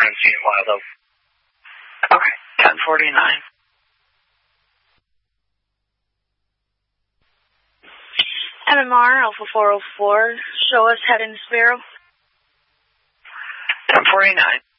Francine Wild Oak. Okay, 1049. MMR, Alpha 404, show us heading to Sparrow. 1049.